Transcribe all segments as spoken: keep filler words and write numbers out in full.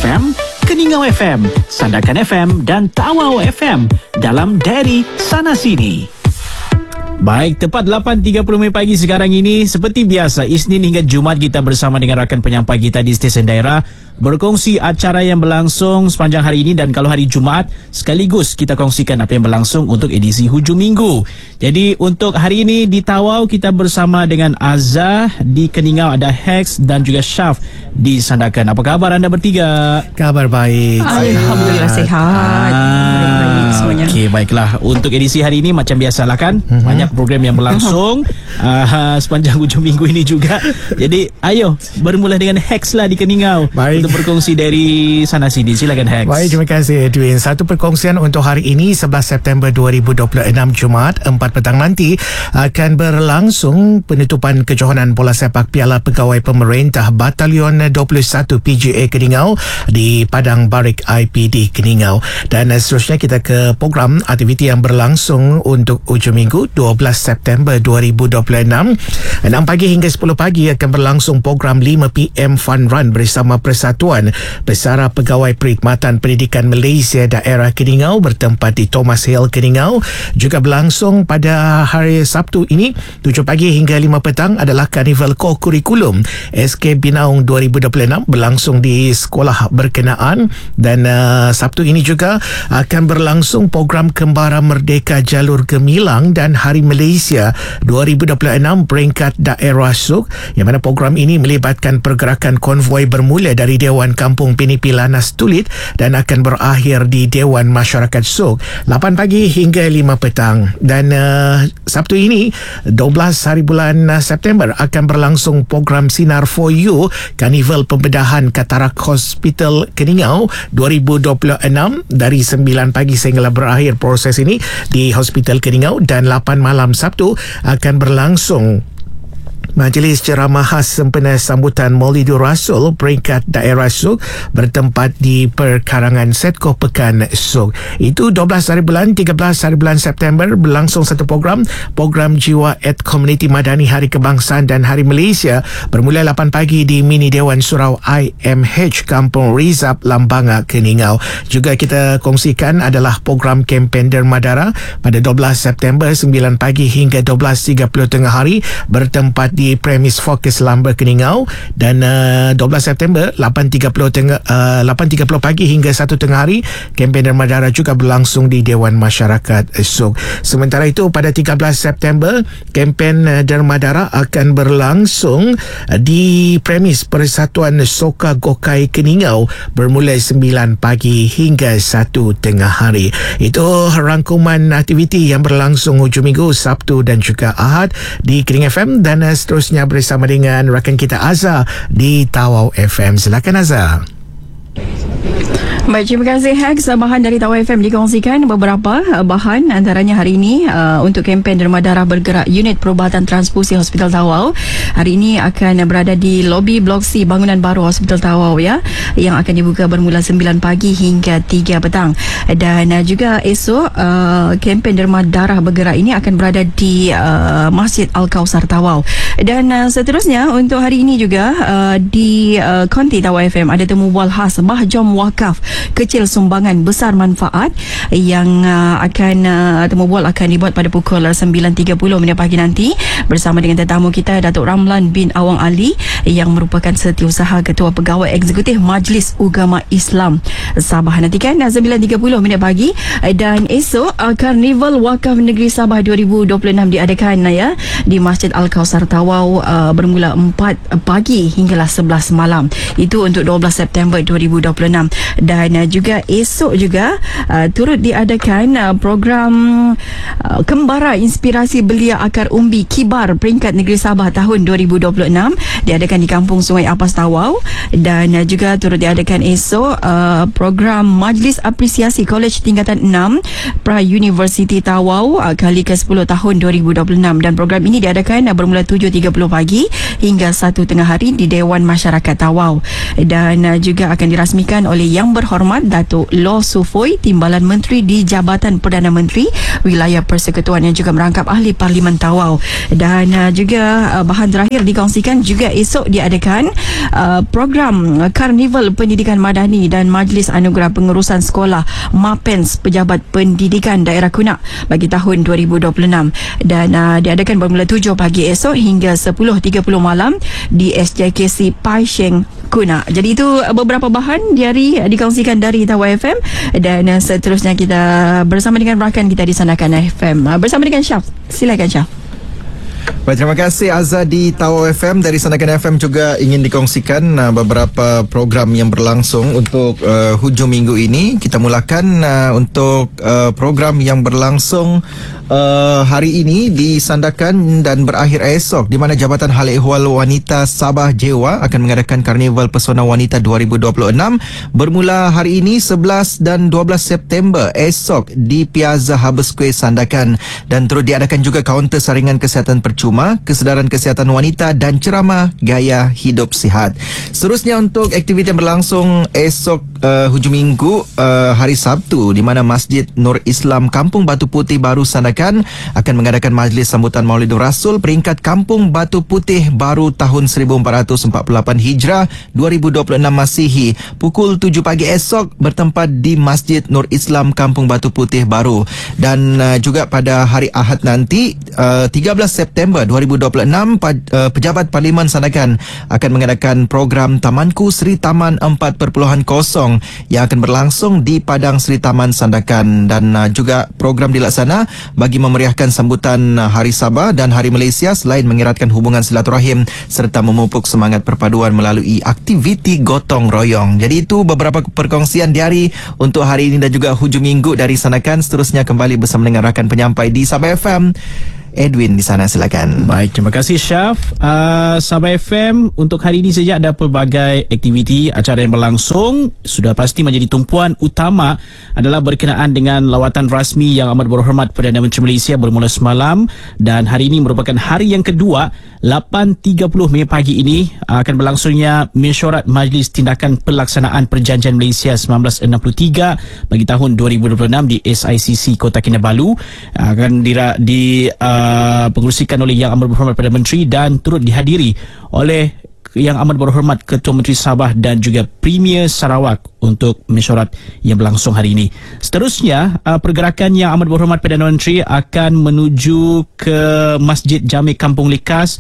M, Keningau F M, Sandakan F M dan Tawau F M dalam Diary Sana Sini. Baik, tepat lapan tiga puluh minit pagi sekarang ini. Seperti biasa, Isnin hingga Jumaat kita bersama dengan rakan penyampai kita di stesen daerah, berkongsi acara yang berlangsung sepanjang hari ini, dan kalau hari Jumaat sekaligus kita kongsikan apa yang berlangsung untuk edisi hujung minggu. Jadi untuk hari ini di Tawau kita bersama dengan Azhar, di Keningau ada Hex dan juga Syaf di Sandakan. Apa khabar anda bertiga? Kabar baik. Alhamdulillah sihat. Baik-baik semuanya. Okey, baiklah. Untuk edisi hari ini macam biasalah kan, mm-hmm. banyak program yang berlangsung uh, sepanjang hujung minggu ini juga. Jadi ayo bermula dengan Hex lah di Keningau. Baik. Untuk berkongsi dari sana sini. Silakan Hex. Baik, terima kasih Edwin. Satu perkongsian untuk hari ini sebelas September dua ribu dua puluh enam Jumaat empat petang nanti akan berlangsung penutupan kejohanan bola sepak Piala Pegawai Pemerintah Batalion dua puluh satu P J A Keningau di Padang Barik I P D Keningau. Dan seterusnya kita ke program aktiviti yang berlangsung untuk hujung minggu dua belas September dua ribu dua puluh enam. enam pagi hingga sepuluh pagi akan berlangsung program lima P M Fun Run bersama Persatuan Pesara Pegawai Perkhidmatan Pendidikan Malaysia Daerah Keningau bertempat di Thomas Hill Keningau. Juga berlangsung pada hari Sabtu ini tujuh pagi hingga lima petang adalah Karnival Co-Kurikulum S K Binaung dua ribu dua puluh enam berlangsung di sekolah berkenaan. Dan uh, Sabtu ini juga akan berlangsung program Kembara Merdeka Jalur Gemilang dan Hari Malaysia dua ribu dua puluh enam peringkat daerah Suk, yang mana program ini melibatkan pergerakan konvoi bermula dari Dewan Kampung Penipi Lanas Tulit dan akan berakhir di Dewan Masyarakat Suk lapan pagi hingga lima petang. Dan uh, Sabtu ini dua belas hari bulan uh, September akan berlangsung program Sinar for You Karnival Pembedahan Katarak Hospital Keningau dua ribu dua puluh enam dari sembilan pagi sehingga berakhir proses ini di Hospital Keningau. Dan lapan malam Sabtu akan berlangsung Majlis Ceramah Khas sempena sambutan Maulidur Rasul peringkat daerah Suk bertempat di Perkarangan Setko Pekan Suk. Itu dua belas hari bulan, tiga belas hari bulan September berlangsung satu program, program Jiwa at Komuniti Madani Hari Kebangsaan dan Hari Malaysia bermula lapan pagi di Mini Dewan Surau I M H Kampung Rizab, Lambanga, Keningau. Juga kita kongsikan adalah program kempen Dermadara pada dua belas September sembilan pagi hingga dua belas tiga puluh tengah hari bertempat di di premis Fokus Lamba Keningau. Dan uh, dua belas September lapan tiga puluh tengah uh, lapan tiga puluh pagi hingga satu tengah hari kempen Dermadara juga berlangsung di Dewan Masyarakat Suk. Sementara itu pada tiga belas September kempen uh, Dermadara akan berlangsung uh, di premis Persatuan Soka Gokai Keningau bermula sembilan pagi hingga satu tengah hari. Itu rangkuman aktiviti yang berlangsung hujung minggu Sabtu dan juga Ahad di Kening F M. Dan uh, seterusnya bersama dengan rakan kita Azhar di Tawau F M. Silakan Azhar. Baik, terima kasih Hex. Bahan dari Tawau F M dikongsikan beberapa bahan, antaranya hari ini uh, untuk kempen Derma Darah Bergerak Unit Perubatan Transfusi Hospital Tawau. Hari ini akan berada di lobi Blok C bangunan baru Hospital Tawau ya, yang akan dibuka bermula sembilan pagi hingga tiga petang. Dan uh, juga esok uh, kempen Derma Darah Bergerak ini akan berada di uh, Masjid Al-Kausar Tawau. Dan uh, seterusnya untuk hari ini juga uh, di uh, Konti Tawau F M ada temu bual khas Mahjong Wakaf Kecil Sumbangan Besar Manfaat yang uh, akan uh, temu bual akan dibuat pada pukul sembilan tiga puluh minit pagi nanti bersama dengan tetamu kita Datuk Ramlan bin Awang Ali yang merupakan Setiausaha Ketua Pegawai Eksekutif Majlis Ugama Islam Sabah. Nantikan sembilan tiga puluh minit pagi. Dan esok uh, Karnival Wakaf Negeri Sabah dua ribu dua puluh enam diadakan uh, ya di Masjid Al-Kausar Tawau uh, bermula empat pagi hinggalah sebelas malam. Itu untuk dua belas September dua ribu dua puluh enam. Dan uh, juga esok juga uh, turut diadakan uh, program uh, Kembara Inspirasi Belia Akar Umbi Kibar Peringkat Negeri Sabah tahun dua ribu dua puluh enam diadakan di Kampung Sungai Apas Tawau. Dan uh, juga turut diadakan esok uh, program Majlis Apresiasi Kolej Tingkatan enam Pra University Tawau uh, kali ke sepuluh tahun dua ribu dua puluh enam. Dan program ini diadakan uh, bermula tujuh tiga puluh pagi hingga satu tengah hari di Dewan Masyarakat Tawau. Dan uh, juga akan dirasmikan oleh Yang Berhormat Berhormat Datuk Loh Sufoi, Timbalan Menteri di Jabatan Perdana Menteri Wilayah Persekutuan yang juga merangkap ahli Parlimen Tawau. Dan uh, juga uh, bahan terakhir dikongsikan juga esok diadakan uh, program uh, Karnival Pendidikan Madani dan Majlis Anugerah Pengurusan Sekolah MAPENS Pejabat Pendidikan Daerah Kunak bagi tahun dua ribu dua puluh enam, dan uh, diadakan bermula tujuh pagi esok hingga sepuluh tiga puluh malam di S J K C Pai Sheng Kunak. Jadi itu uh, beberapa bahan diari uh, dikongsikan dari Tawau F M, dan uh, seterusnya kita bersama dengan rakan kita di Sandakan F M uh, bersama dengan Syaf. Silakan Syaf. Baik, terima kasih Azza di Tawau F M. Dari Sandakan F M juga ingin dikongsikan uh, beberapa program yang berlangsung untuk uh, hujung minggu ini. Kita mulakan uh, untuk uh, program yang berlangsung uh, hari ini di Sandakan dan berakhir esok, di mana Jabatan Hal Ehwal Wanita Sabah Jewa akan mengadakan Karnival Pesona Wanita dua ribu dua puluh enam bermula hari ini sebelas dan dua belas September esok di Piazza Harbour Square Sandakan, dan turut diadakan juga kaunter saringan kesihatan percuma, kesedaran kesihatan wanita dan ceramah gaya hidup sihat. Seterusnya untuk aktiviti yang berlangsung esok uh, hujung minggu uh, hari Sabtu, di mana Masjid Nur Islam Kampung Batu Putih Baru Sandakan akan mengadakan majlis sambutan Maulidur Rasul peringkat Kampung Batu Putih Baru tahun seribu empat ratus empat puluh lapan Hijrah dua ribu dua puluh enam Masihi pukul tujuh pagi esok bertempat di Masjid Nur Islam Kampung Batu Putih Baru. Dan uh, juga pada hari Ahad nanti uh, tiga belas September dua ribu dua puluh enam uh, Pejabat Parlimen Sandakan akan mengadakan program Tamanku Sri Taman empat titik kosong yang akan berlangsung di Padang Sri Taman Sandakan, dan uh, juga program dilaksana bagi memeriahkan sambutan uh, Hari Sabah dan Hari Malaysia selain mengeratkan hubungan silaturahim serta memupuk semangat perpaduan melalui aktiviti gotong royong. Jadi itu beberapa perkongsian diari untuk hari ini dan juga hujung minggu dari Sandakan. Seterusnya kembali bersama dengan rakan penyampai di Sabah F M, Edwin di sana, silakan. Baik, terima kasih Syaf. Uh, Sabah F M untuk hari ini saja ada pelbagai aktiviti acara yang berlangsung. Sudah pasti menjadi tumpuan utama adalah berkenaan dengan lawatan rasmi Yang Amat Berhormat Perdana Menteri Malaysia bermula semalam, dan hari ini merupakan hari yang kedua. Lapan tiga puluh Mei pagi ini akan berlangsungnya Mesyuarat Majlis Tindakan Pelaksanaan Perjanjian Malaysia seribu sembilan ratus enam puluh tiga bagi tahun dua ribu dua puluh enam di S I C C Kota Kinabalu. Akan di, di uh, pengurusikan oleh Yang Amat Berhormat Perdana Menteri dan turut dihadiri oleh Yang Amat Berhormat Ketua Menteri Sabah dan juga Premier Sarawak untuk mesyuarat yang berlangsung hari ini. Seterusnya, uh, pergerakan Yang Amat Berhormat Perdana Menteri akan menuju ke Masjid Jami Kampung Likas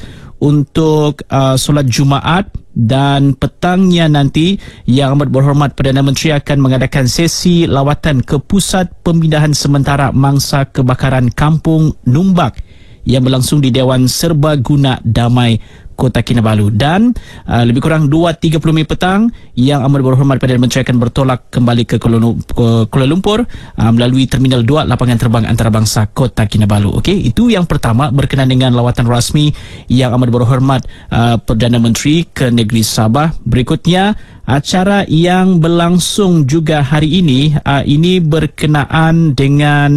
untuk uh, solat Jumaat, dan petangnya nanti Yang Amat Berhormat Perdana Menteri akan mengadakan sesi lawatan ke Pusat Pemindahan Sementara Mangsa Kebakaran Kampung Numbak yang berlangsung di Dewan Serbaguna Damai Kota Kinabalu. Dan uh, lebih kurang dua tiga puluh Mei petang Yang Amat Berhormat Perdana Menteri akan bertolak kembali ke Kuala Lumpur, ke Kuala Lumpur uh, melalui Terminal dua Lapangan Terbang Antarabangsa Kota Kinabalu. Okey, itu yang pertama berkenaan dengan lawatan rasmi Yang Amat Berhormat uh, Perdana Menteri ke negeri Sabah. Berikutnya, acara yang berlangsung juga hari ini uh, ini berkenaan dengan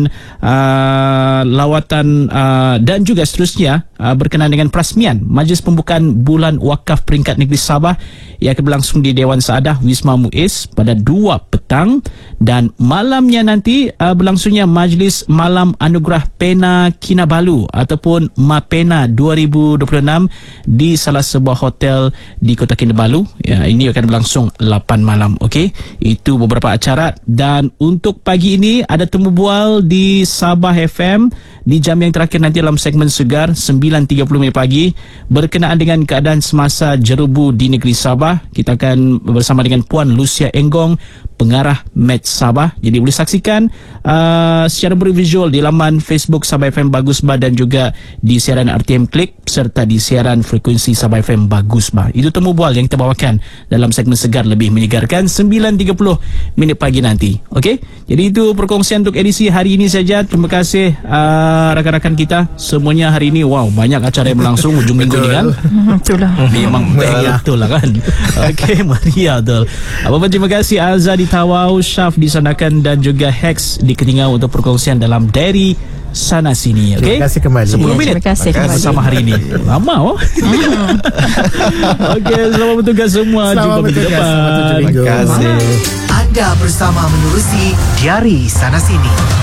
uh, lawatan uh, dan juga seterusnya uh, berkenaan dengan perasmian Majlis Pembukaan Bulan Wakaf Peringkat Negeri Sabah yang akan berlangsung di Dewan Saadah Wisma Muiz pada dua petang, dan malamnya nanti uh, berlangsungnya Majlis Malam Anugerah Pena Kinabalu ataupun MAPENA dua ribu dua puluh enam di salah sebuah hotel di Kota Kinabalu. Ya, ini akan berlangsung lapan malam. Okey, itu beberapa acara. Dan untuk pagi ini ada temu bual di Sabah F M di jam yang terakhir nanti dalam segmen Segar sembilan tiga puluh Mei pagi berkenaan dengan keadaan semasa jerebu di negeri Sabah. Kita akan bersama dengan Puan Lucia Enggong, pengarah Met Sabah. Jadi boleh saksikan uh, secara bervisual di laman Facebook Sabah F M Bagusba dan juga di siaran R T M Klik serta di siaran frekuensi Sabah F M Bagusba. Itu temu bual yang kita bawakan dalam segmen Segar lebih menyegarkan sembilan tiga puluh minit pagi nanti. Okey, jadi itu perkongsian untuk edisi hari ini saja. Terima kasih uh, rakan-rakan kita semuanya hari ini. Wow, banyak acara yang berlangsung hujung minggu ni kan. Itulah. Memang betul lah kan. Okey, Maria betul. Apa-apa, terima kasih Azza di Tawau, Syaf di Sandakan dan juga Hex di Keningau untuk perkongsian dalam Diary Sana Sini. Okay? Terima kasih kembali. sepuluh minit Terima kasih kembali bersama hari ini. Lama oh. Okey, selamat bertugas semua. Selamat Jumpa minggu bertugas. depan. Selamat bertugas. Terima kasih. Anda bersama menerusi Diari Sana Sini.